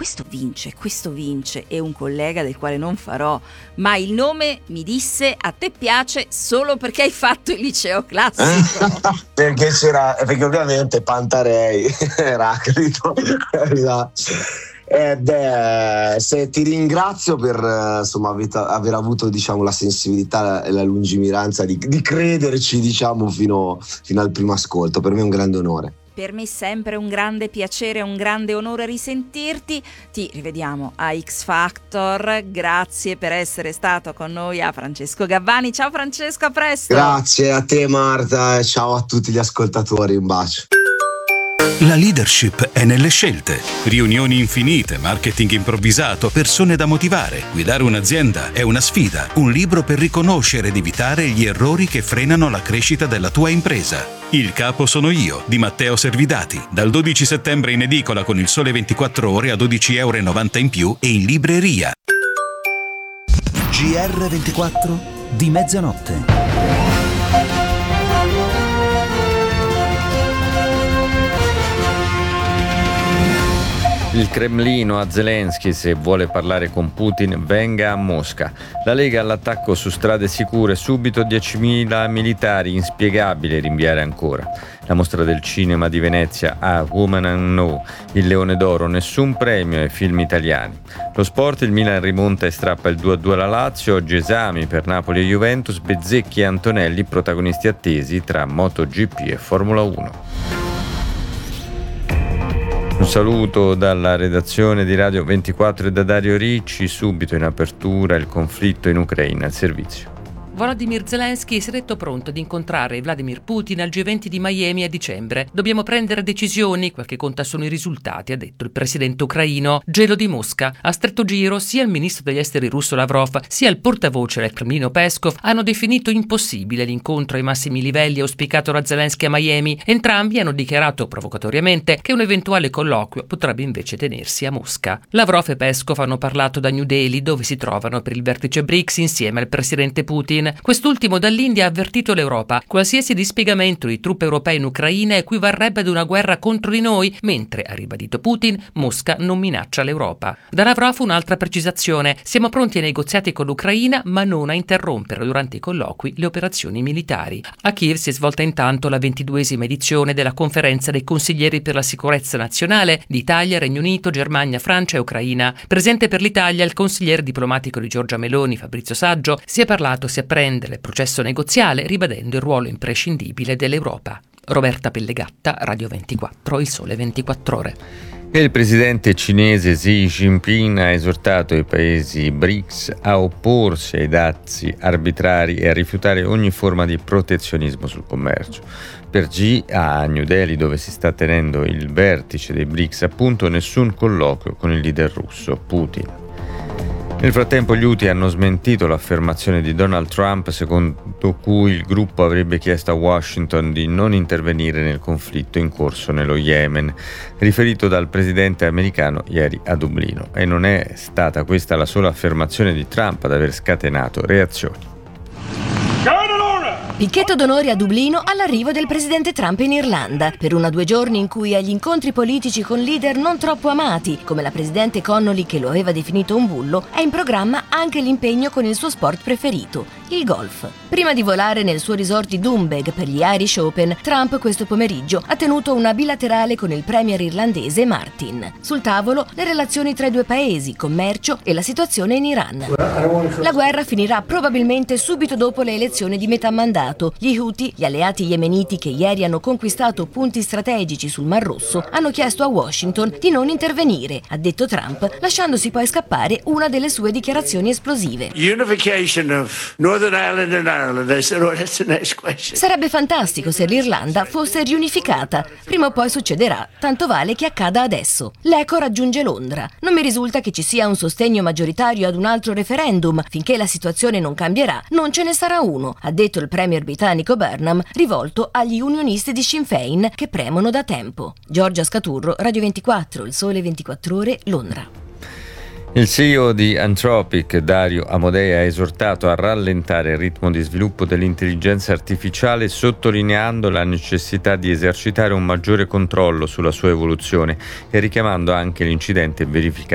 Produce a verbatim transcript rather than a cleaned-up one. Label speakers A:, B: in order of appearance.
A: questo vince, questo vince, e un collega del quale non farò mai il nome mi disse: a te piace solo perché hai fatto il liceo classico.
B: perché c'era, perché ovviamente Pantarei, Eraclito, Eh beh, se ti ringrazio per insomma avete, aver avuto diciamo la sensibilità e la lungimiranza di, di crederci diciamo fino, fino al primo ascolto. Per me è un grande onore.
A: Per me è sempre un grande piacere, un grande onore risentirti. Ti rivediamo a X Factor. Grazie per essere stato con noi, a Francesco Gavvani. Ciao Francesco, a presto.
B: Grazie a te Marta e ciao a tutti gli ascoltatori, un bacio.
C: La leadership è nelle scelte. Riunioni infinite, marketing improvvisato, persone da motivare. Guidare un'azienda è una sfida, un libro per riconoscere ed evitare gli errori che frenano la crescita della tua impresa. Il capo sono io, di Matteo Servidati. Dal dodici settembre in edicola con Il Sole ventiquattro Ore a dodici e novanta euro in più e in libreria.
D: G R ventiquattro di mezzanotte.
E: Il Cremlino a Zelensky: se vuole parlare con Putin venga a Mosca. La Lega all'attacco su strade sicure, subito diecimila militari, inspiegabile rinviare ancora. La mostra del cinema di Venezia a Woman and No, il Leone d'Oro, nessun premio ai film italiani. Lo sport: il Milan rimonta e strappa il due a due alla Lazio. Oggi esami per Napoli e Juventus, Bezzecchi e Antonelli protagonisti attesi tra MotoGP e Formula uno. Un saluto dalla redazione di Radio ventiquattro e da Dario Ricci. Subito in apertura il conflitto in Ucraina, il servizio.
F: Volodymyr Zelensky si è detto pronto ad incontrare Vladimir Putin al G venti di Miami a dicembre. Dobbiamo prendere decisioni, quel che conta sono i risultati, ha detto il presidente ucraino. Gelo di Mosca. A stretto giro sia il ministro degli esteri russo Lavrov sia il portavoce del Cremlino Peskov hanno definito impossibile l'incontro ai massimi livelli auspicato da Zelensky a Miami. Entrambi hanno dichiarato provocatoriamente che un eventuale colloquio potrebbe invece tenersi a Mosca. Lavrov e Peskov hanno parlato da New Delhi, dove si trovano per il vertice BRICS insieme al presidente Putin. Quest'ultimo dall'India ha avvertito l'Europa: qualsiasi dispiegamento di truppe europee in Ucraina equivarrebbe ad una guerra contro di noi, mentre, ha ribadito Putin, Mosca non minaccia l'Europa. Da Lavrov un'altra precisazione: siamo pronti ai negoziati con l'Ucraina, ma non a interrompere durante i colloqui le operazioni militari. A Kiev si è svolta intanto la ventiduesima edizione della conferenza dei consiglieri per la sicurezza nazionale di Italia, Regno Unito, Germania, Francia e Ucraina. Presente per l'Italia il consigliere diplomatico di Giorgia Meloni, Fabrizio Saggio. Si è parlato, si è prendere il processo negoziale, ribadendo il ruolo imprescindibile dell'Europa. Roberta Pellegatta, Radio ventiquattro, Il Sole ventiquattro Ore.
E: E il presidente cinese Xi Jinping ha esortato i paesi BRICS a opporsi ai dazi arbitrari e a rifiutare ogni forma di protezionismo sul commercio. Per Xi, a New Delhi, dove si sta tenendo il vertice dei BRICS, appunto, nessun colloquio con il leader russo Putin. Nel frattempo gli Houthi hanno smentito l'affermazione di Donald Trump secondo cui il gruppo avrebbe chiesto a Washington di non intervenire nel conflitto in corso nello Yemen, riferito dal presidente americano ieri a Dublino. E non è stata questa la sola affermazione di Trump ad aver scatenato reazioni.
G: Picchetto d'onore a Dublino all'arrivo del presidente Trump in Irlanda, per una due giorni in cui agli incontri politici con leader non troppo amati, come la presidente Connolly che lo aveva definito un bullo, è in programma anche l'impegno con il suo sport preferito, il golf. Prima di volare nel suo resort di Doonbeg per gli Irish Open, Trump questo pomeriggio ha tenuto una bilaterale con il premier irlandese Martin. Sul tavolo le relazioni tra i due paesi, commercio e la situazione in Iran. La guerra finirà probabilmente subito dopo le elezioni di metà mandato. Gli Houthi, gli alleati yemeniti che ieri hanno conquistato punti strategici sul Mar Rosso, hanno chiesto a Washington di non intervenire, ha detto Trump, lasciandosi poi scappare una delle sue dichiarazioni esplosive.
H: Unification of Northern Ireland and Ireland. I said, oh, that's the next question.
G: Sarebbe fantastico se l'Irlanda fosse riunificata. Prima o poi succederà, tanto vale che accada adesso. L'Eco raggiunge Londra. Non mi risulta che ci sia un sostegno maggioritario ad un altro referendum. Finché la situazione non cambierà, non ce ne sarà uno, ha detto il premier britannico Burnham, rivolto agli unionisti di Sinn Féin che premono da tempo. Giorgia Scaturro, Radio ventiquattro, Il Sole ventiquattro Ore, Londra.
E: Il C E O di Anthropic, Dario Amodei, ha esortato a rallentare il ritmo di sviluppo dell'intelligenza artificiale, sottolineando la necessità di esercitare un maggiore controllo sulla sua evoluzione e richiamando anche l'incidente verificato